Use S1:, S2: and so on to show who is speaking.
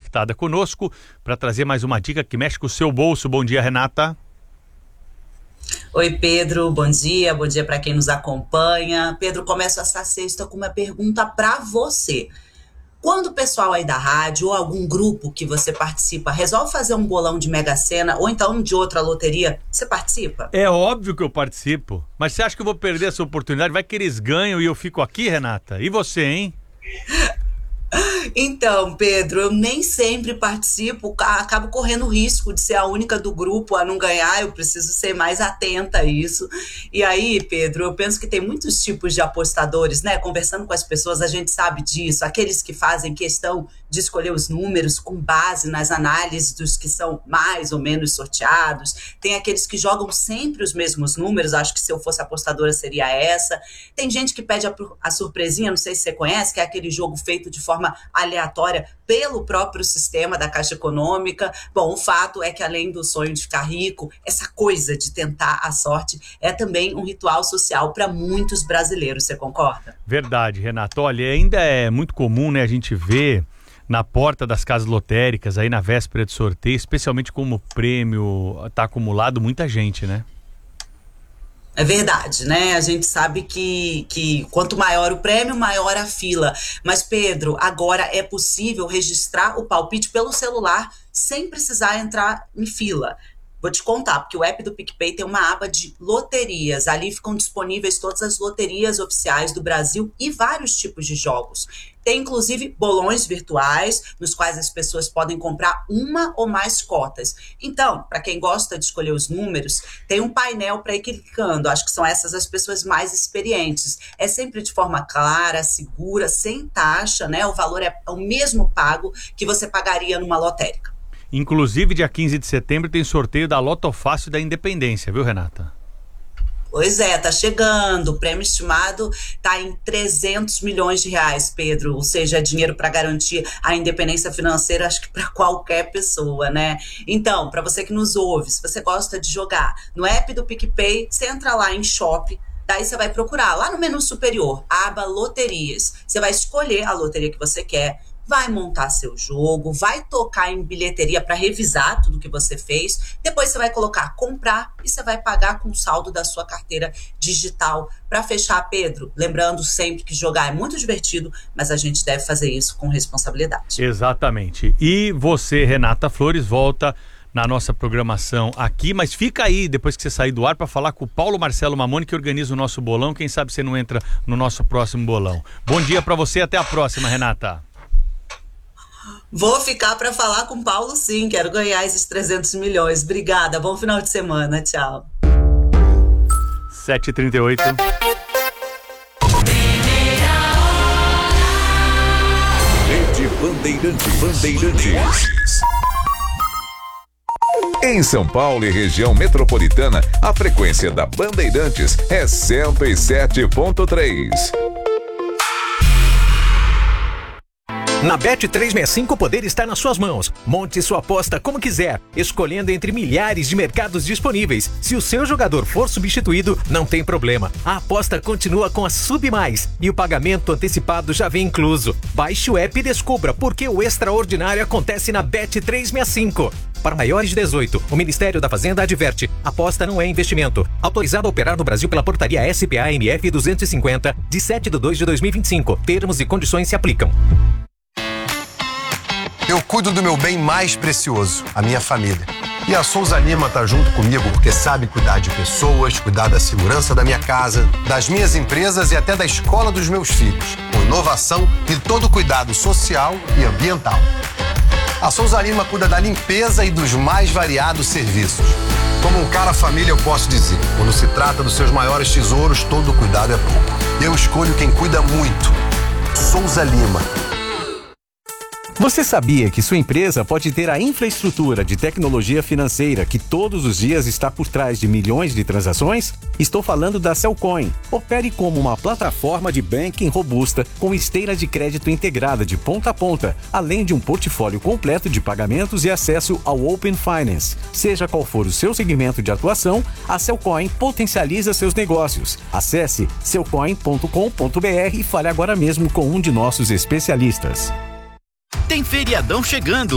S1: conectada conosco para trazer mais uma dica que mexe com o seu bolso. Bom dia, Renata.
S2: Oi, Pedro, bom dia para quem nos acompanha. Pedro, começo essa sexta com uma pergunta para você. Quando o pessoal aí da rádio ou algum grupo que você participa resolve fazer um bolão de Mega Sena ou então de outra loteria, você participa?
S1: É óbvio que eu participo, mas você acha que eu vou perder essa oportunidade? Vai que eles ganham e eu fico aqui, Renata? E você, hein?
S2: Então, Pedro, eu nem sempre participo, acabo correndo o risco de ser a única do grupo a não ganhar, eu preciso ser mais atenta a isso. E aí, Pedro, eu penso que tem muitos tipos de apostadores, né? Conversando com as pessoas, a gente sabe disso, aqueles que fazem questão de escolher os números com base nas análises dos que são mais ou menos sorteados, tem aqueles que jogam sempre os mesmos números, acho que se eu fosse apostadora seria essa, tem gente que pede a surpresinha, não sei se você conhece, que é aquele jogo feito de forma aleatória pelo próprio sistema da Caixa Econômica. Bom, o fato é que além do sonho de ficar rico, essa coisa de tentar a sorte é também um ritual social para muitos brasileiros, você concorda?
S1: Verdade, Renato. Olha, ainda é muito comum, né, a gente ver na porta das casas lotéricas, aí na véspera de sorteio, especialmente como o prêmio está acumulado, muita gente, né?
S2: É verdade, né? A gente sabe que quanto maior o prêmio, maior a fila. Mas, Pedro, agora é possível registrar o palpite pelo celular sem precisar entrar em fila. Vou te contar, porque o app do PicPay tem uma aba de loterias. Ali ficam disponíveis todas as loterias oficiais do Brasil e vários tipos de jogos. Tem, inclusive, bolões virtuais, nos quais as pessoas podem comprar uma ou mais cotas. Então, para quem gosta de escolher os números, tem um painel para ir clicando. Acho que são essas as pessoas mais experientes. É sempre de forma clara, segura, sem taxa, né? O valor é o mesmo pago que você pagaria numa lotérica.
S1: Inclusive, dia 15 de setembro tem sorteio da Loto Fácil da Independência, viu, Renata?
S2: Pois é, tá chegando. O prêmio estimado tá em 300 milhões de reais, Pedro. Ou seja, é dinheiro para garantir a independência financeira, acho que para qualquer pessoa, né? Então, para você que nos ouve, se você gosta de jogar no app do PicPay, você entra lá em Shop. Daí você vai procurar lá no menu superior, a aba Loterias. Você vai escolher a loteria que você quer, vai montar seu jogo, vai tocar em bilheteria para revisar tudo que você fez, depois você vai colocar comprar e você vai pagar com o saldo da sua carteira digital. Para fechar, Pedro, lembrando sempre que jogar é muito divertido, mas a gente deve fazer isso com responsabilidade.
S1: Exatamente. E você, Renata Flores, volta na nossa programação aqui, mas fica aí depois que você sair do ar para falar com o Paulo Marcelo Mamoni, que organiza o nosso bolão. Quem sabe você não entra no nosso próximo bolão. Bom dia para você, até a próxima, Renata.
S2: Vou ficar para falar com o Paulo, sim. Quero ganhar esses 300 milhões. Obrigada. Bom final de semana. Tchau.
S1: 7h38.
S3: Rede Bandeirantes. Em São Paulo e região metropolitana, a frequência da Bandeirantes é 107.3.
S4: Na Bet365 o poder está nas suas mãos. Monte sua aposta como quiser, escolhendo entre milhares de mercados disponíveis. Se o seu jogador for substituído, não tem problema. A aposta continua com a Sub Mais e o pagamento antecipado já vem incluso. Baixe o app e descubra por que o extraordinário acontece na Bet365. Para maiores de 18, o Ministério da Fazenda adverte: aposta não é investimento. Autorizado a operar no Brasil pela portaria SPA-MF 250, de 7/2/2025. Termos e condições se aplicam.
S5: Eu cuido do meu bem mais precioso, a minha família. E a Souza Lima tá junto comigo porque sabe cuidar de pessoas, cuidar da segurança da minha casa, das minhas empresas e até da escola dos meus filhos, com inovação e todo cuidado social e ambiental. A Souza Lima cuida da limpeza e dos mais variados serviços. Como um cara família, eu posso dizer, quando se trata dos seus maiores tesouros, todo cuidado é pouco. Eu escolho quem cuida muito. Souza Lima.
S6: Você sabia que sua empresa pode ter a infraestrutura de tecnologia financeira que todos os dias está por trás de milhões de transações? Estou falando da Cellcoin. Opere como uma plataforma de banking robusta com esteira de crédito integrada de ponta a ponta, além de um portfólio completo de pagamentos e acesso ao Open Finance. Seja qual for o seu segmento de atuação, a Cellcoin potencializa seus negócios. Acesse cellcoin.com.br e fale agora mesmo com um de nossos especialistas.
S7: Tem feriadão chegando.